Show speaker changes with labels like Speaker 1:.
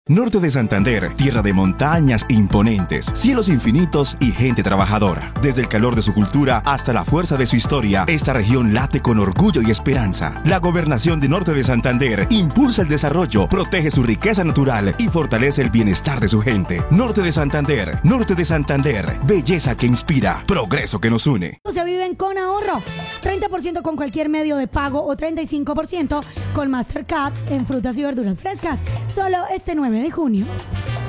Speaker 1: Norte de Santander, tierra de montañas imponentes, cielos infinitos y gente trabajadora. Desde el calor de su cultura hasta la fuerza de su historia, esta región late con orgullo y esperanza. La gobernación de Norte de Santander impulsa el desarrollo, protege su riqueza natural y fortalece el bienestar de su gente. Norte de Santander, belleza que inspira, progreso que nos une.
Speaker 2: Se viven con ahorro, 30% con cualquier medio de pago o 35% con Mastercard en frutas y verduras frescas. Solo este 9 de junio.